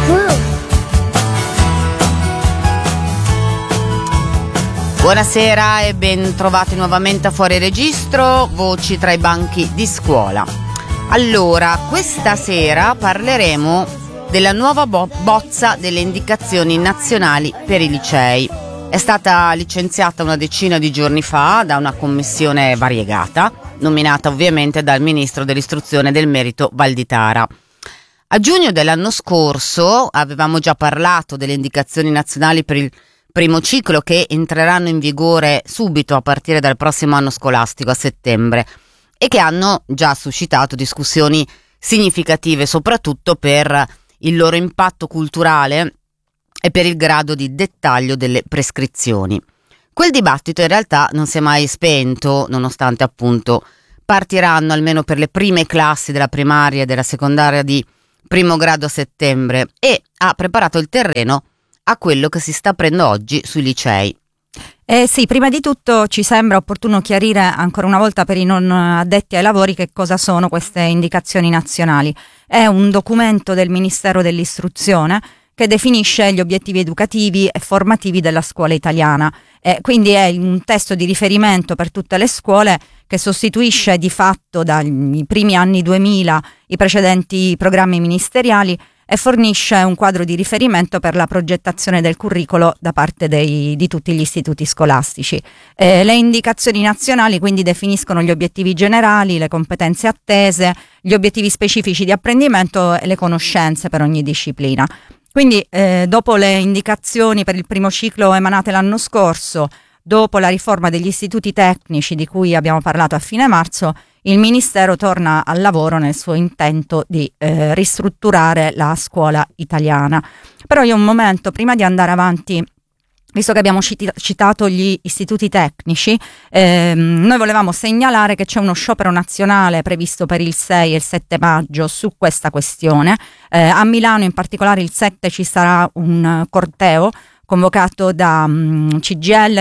Buonasera e ben trovati nuovamente a Fuori Registro, voci tra i banchi di scuola. Allora, questa sera parleremo della nuova bozza delle indicazioni nazionali per i licei. È stata licenziata una decina di giorni fa da una commissione variegata, nominata ovviamente dal ministro dell'istruzione e del merito Valditara. A giugno dell'anno scorso avevamo già parlato delle indicazioni nazionali per il primo ciclo che entreranno in vigore subito a partire dal prossimo anno scolastico a settembre e che hanno già suscitato discussioni significative soprattutto per il loro impatto culturale e per il grado di dettaglio delle prescrizioni. Quel dibattito in realtà non si è mai spento, nonostante appunto partiranno almeno per le prime classi della primaria e della secondaria di primo grado a settembre, e ha preparato il terreno a quello che si sta aprendo oggi sui licei. Sì, prima di tutto ci sembra opportuno chiarire ancora una volta per i non addetti ai lavori che cosa sono queste indicazioni nazionali. È un documento del Ministero dell'Istruzione che definisce gli obiettivi educativi e formativi della scuola italiana. Quindi è un testo di riferimento per tutte le scuole che sostituisce di fatto dai primi anni 2000 i precedenti programmi ministeriali e fornisce un quadro di riferimento per la progettazione del curricolo da parte di tutti gli istituti scolastici. Le indicazioni nazionali quindi definiscono gli obiettivi generali, le competenze attese, gli obiettivi specifici di apprendimento e le conoscenze per ogni disciplina. Quindi dopo le indicazioni per il primo ciclo emanate l'anno scorso, dopo la riforma degli istituti tecnici di cui abbiamo parlato a fine marzo, il Ministero torna al lavoro nel suo intento di ristrutturare la scuola italiana. Però io un momento, prima di andare avanti, visto che abbiamo citato gli istituti tecnici, noi volevamo segnalare che c'è uno sciopero nazionale previsto per il 6 e il 7 maggio su questa questione. A Milano in particolare il 7 ci sarà un corteo convocato da CGIL,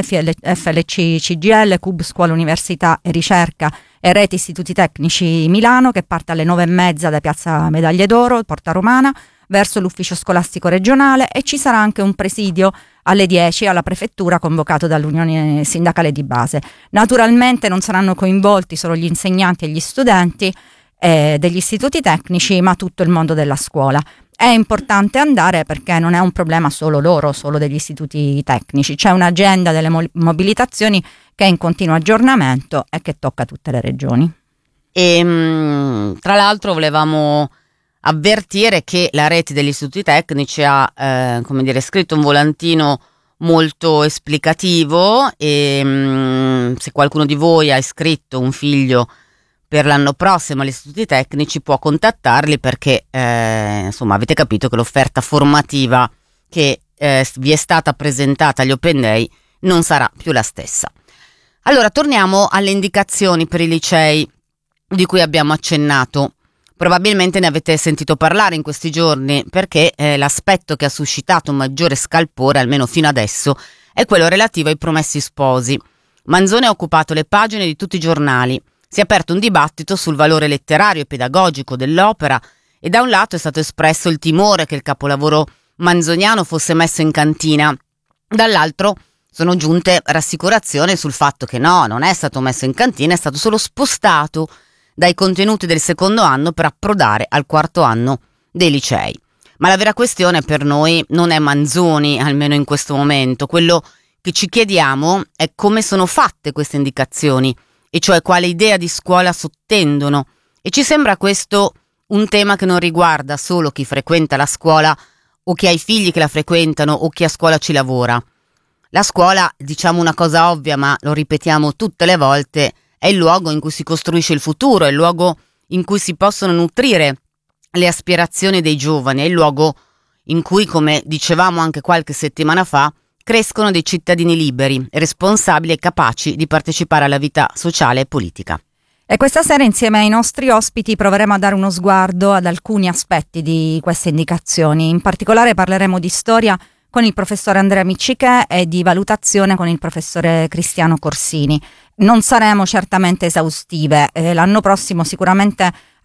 FLC CGIL, CUB Scuola Università e Ricerca e Reti Istituti Tecnici Milano, che parte alle 9:30 da Piazza Medaglie d'Oro, Porta Romana, verso l'ufficio scolastico regionale, e ci sarà anche un presidio alle 10 alla prefettura convocato dall'Unione Sindacale di Base. Naturalmente non saranno coinvolti solo gli insegnanti e gli studenti degli istituti tecnici, ma tutto il mondo della scuola. È importante andare perché non è un problema solo loro, solo degli istituti tecnici. C'è un'agenda delle mobilitazioni che è in continuo aggiornamento e che tocca tutte le regioni. E tra l'altro volevamo avvertire che la rete degli istituti tecnici ha scritto un volantino molto esplicativo, e se qualcuno di voi ha iscritto un figlio per l'anno prossimo agli istituti tecnici può contattarli perché avete capito che l'offerta formativa che vi è stata presentata agli Open Day non sarà più la stessa. Allora torniamo alle indicazioni per i licei di cui abbiamo accennato. Probabilmente ne avete sentito parlare in questi giorni perché l'aspetto che ha suscitato un maggiore scalpore, almeno fino adesso, è quello relativo ai promessi sposi. Manzoni ha occupato le pagine di tutti i giornali. Si è aperto un dibattito sul valore letterario e pedagogico dell'opera e da un lato è stato espresso il timore che il capolavoro manzoniano fosse messo in cantina, dall'altro sono giunte rassicurazioni sul fatto che no, non è stato messo in cantina, è stato solo spostato dai contenuti del secondo anno per approdare al quarto anno dei licei. Ma la vera questione per noi non è Manzoni, almeno in questo momento. Quello che ci chiediamo è come sono fatte queste indicazioni, e cioè quale idea di scuola sottendono, e ci sembra questo un tema che non riguarda solo chi frequenta la scuola o chi ha i figli che la frequentano o chi a scuola ci lavora. La scuola, diciamo una cosa ovvia ma lo ripetiamo tutte le volte, è il luogo in cui si costruisce il futuro, è il luogo in cui si possono nutrire le aspirazioni dei giovani, è il luogo in cui, come dicevamo anche qualche settimana fa, crescono dei cittadini liberi, responsabili e capaci di partecipare alla vita sociale e politica. E questa sera insieme ai nostri ospiti proveremo a dare uno sguardo ad alcuni aspetti di queste indicazioni. In particolare parleremo di storia con il professore Andrea Miccichè e di valutazione con il professore Cristiano Corsini. Non saremo certamente esaustive, l'anno prossimo sicuramente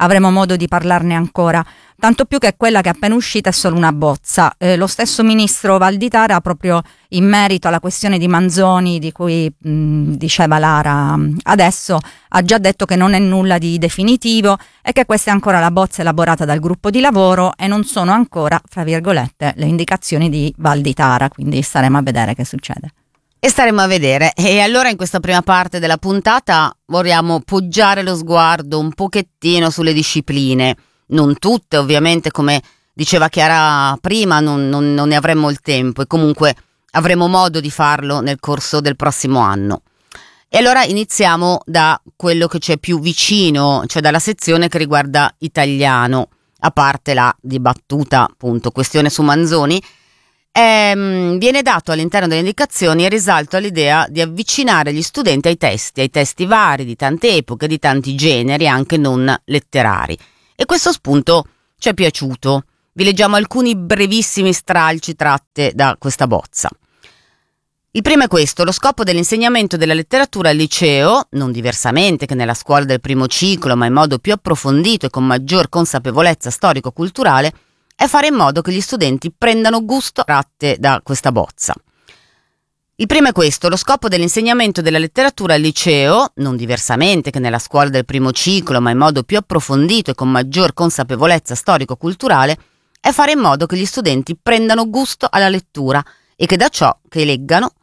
avremo modo di parlarne ancora, tanto più che quella che è appena uscita è solo una bozza. Lo stesso ministro Valditara, proprio in merito alla questione di Manzoni di cui diceva Lara adesso, ha già detto che non è nulla di definitivo e che questa è ancora la bozza elaborata dal gruppo di lavoro e non sono ancora, fra virgolette, le indicazioni di Valditara, quindi staremo a vedere che succede. E staremo a vedere. E allora in questa prima parte della puntata vogliamo poggiare lo sguardo un pochettino sulle discipline, non tutte ovviamente, come diceva Chiara prima, non ne avremmo il tempo e comunque avremo modo di farlo nel corso del prossimo anno. E allora iniziamo da quello che c'è più vicino, cioè dalla sezione che riguarda italiano, a parte la dibattuta appunto questione su Manzoni. Viene dato all'interno delle indicazioni il risalto all'idea di avvicinare gli studenti ai testi vari di tante epoche, di tanti generi, anche non letterari. E questo spunto ci è piaciuto. Vi leggiamo alcuni brevissimi stralci tratte da questa bozza. Il primo è questo: lo scopo dell'insegnamento della letteratura al liceo, non diversamente che nella scuola del primo ciclo, ma in modo più approfondito e con maggior consapevolezza storico-culturale, è fare in modo che gli studenti prendano gusto tratte da questa bozza. Il primo è questo: lo scopo dell'insegnamento della letteratura al liceo, non diversamente che nella scuola del primo ciclo, ma in modo più approfondito e con maggior consapevolezza storico-culturale, è fare in modo che gli studenti prendano gusto alla lettura e che da ciò che leggano